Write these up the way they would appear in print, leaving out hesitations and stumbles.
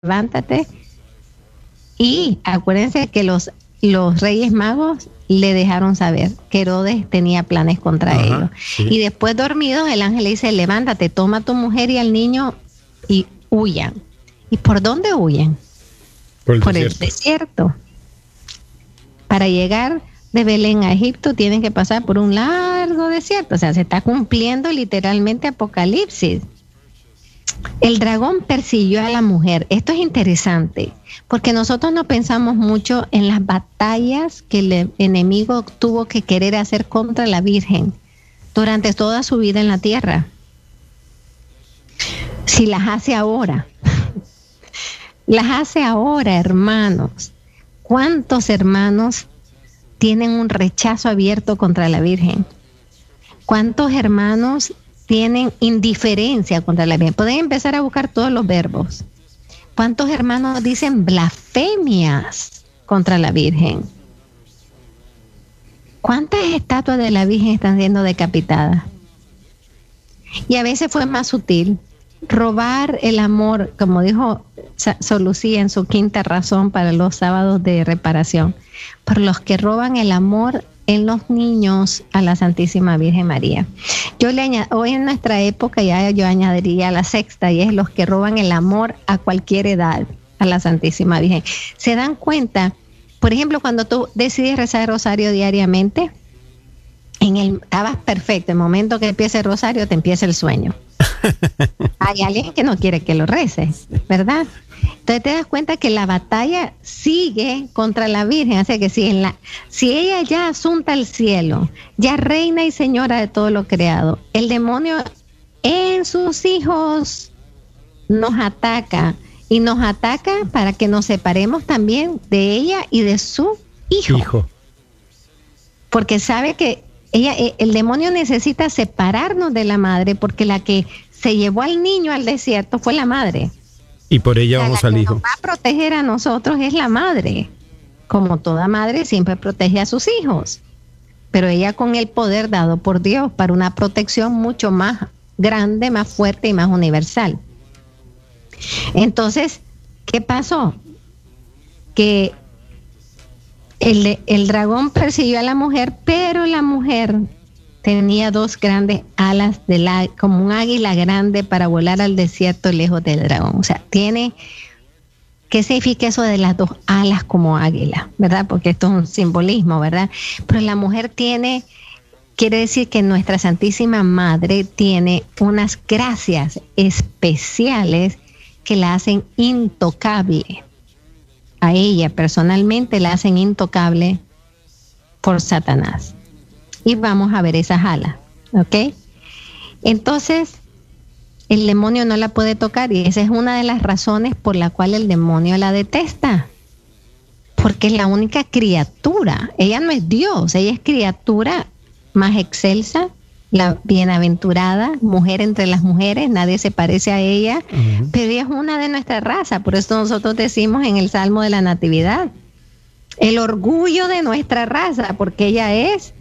levántate. Y acuérdense que los Reyes Magos le dejaron saber que Herodes tenía planes contra ellos. Sí. Y después dormidos, el ángel le dice, levántate, toma a tu mujer y al niño y huyan. ¿Y por dónde huyen? Por el desierto. Para llegar de Belén a Egipto tienen que pasar por un largo desierto. O sea, se está cumpliendo literalmente Apocalipsis. El dragón persiguió a la mujer. Esto es interesante, porque nosotros no pensamos mucho en las batallas que el enemigo tuvo que querer hacer contra la Virgen durante toda su vida en la tierra. Si las hace ahora, las hace ahora, hermanos. ¿Cuántos hermanos tienen un rechazo abierto contra la Virgen? ¿Cuántos hermanos tienen indiferencia contra la Virgen? Pueden empezar a buscar todos los verbos. ¿Cuántos hermanos dicen blasfemias contra la Virgen? ¿Cuántas estatuas de la Virgen están siendo decapitadas? Y a veces fue más sutil. Robar el amor, como dijo Solucía en su quinta razón para los sábados de reparación, por los que roban el amor en los niños a la Santísima Virgen María. Hoy en nuestra época ya yo añadiría la sexta, y es los que roban el amor a cualquier edad a la Santísima Virgen. ¿Se dan cuenta? Por ejemplo, cuando tú decides rezar el rosario diariamente, estabas perfecto, el momento que empieza el rosario te empieza el sueño. Hay alguien que no quiere que lo reces, ¿verdad? Entonces te das cuenta que la batalla sigue contra la Virgen. O sea que si ella ya asunta al cielo, ya reina y señora de todo lo creado, el demonio en sus hijos nos ataca, y nos ataca para que nos separemos también de ella y de su hijo. Porque sabe que el demonio necesita separarnos de la madre, porque la que se llevó al niño al desierto fue la madre. Y por ella vamos al hijo. La que nos va a proteger a nosotros es la madre. Como toda madre siempre protege a sus hijos. Pero ella con el poder dado por Dios para una protección mucho más grande, más fuerte y más universal. Entonces, ¿qué pasó? Que el dragón persiguió a la mujer, pero la mujer tenía dos grandes alas como un águila grande para volar al desierto lejos del dragón. O sea, ¿qué significa eso de las dos alas como águila? ¿Verdad? Porque esto es un simbolismo, ¿verdad? Pero la mujer quiere decir que nuestra Santísima Madre tiene unas gracias especiales que la hacen intocable. A ella personalmente la hacen intocable por Satanás. Y vamos a ver esas alas, ¿ok? Entonces, el demonio no la puede tocar, y esa es una de las razones por la cual el demonio la detesta. Porque es la única criatura. Ella no es Dios, ella es criatura más excelsa, la bienaventurada, mujer entre las mujeres, nadie se parece a ella, pero ella es una de nuestra raza. Por eso nosotros decimos en el Salmo de la Natividad, el orgullo de nuestra raza, porque ella es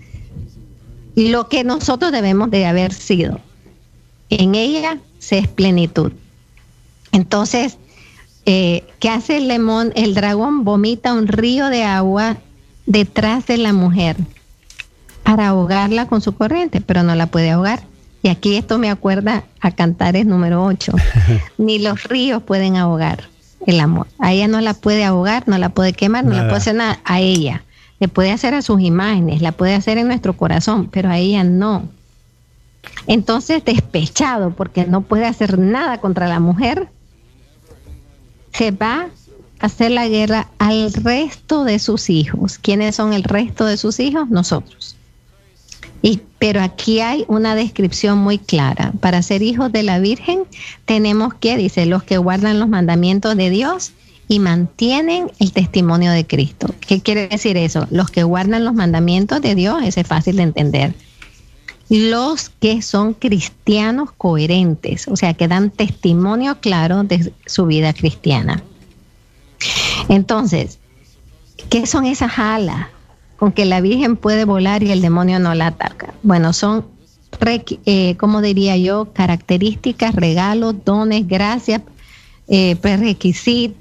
lo que nosotros debemos de haber sido. En ella se es plenitud. Entonces, ¿qué hace el dragón? Vomita un río de agua detrás de la mujer para ahogarla con su corriente, pero no la puede ahogar. Y aquí esto me acuerda a Cantares número 8. Ni los ríos pueden ahogar el amor. A ella no la puede ahogar, no la puede quemar, no la puede hacer nada. A ella le puede hacer a sus imágenes, la puede hacer en nuestro corazón, pero a ella no. Entonces, despechado porque no puede hacer nada contra la mujer, se va a hacer la guerra al resto de sus hijos. ¿Quiénes son el resto de sus hijos? Nosotros. Pero aquí hay una descripción muy clara. Para ser hijos de la Virgen tenemos que, dice, los que guardan los mandamientos de Dios y mantienen el testimonio de Cristo. ¿Qué quiere decir eso? Los que guardan los mandamientos de Dios, ese es fácil de entender. Los que son cristianos coherentes, o sea, que dan testimonio claro de su vida cristiana. Entonces, ¿qué son esas alas con que la Virgen puede volar y el demonio no la ataca? Bueno, son, ¿cómo diría yo? Características, regalos, dones, gracias prerequisitos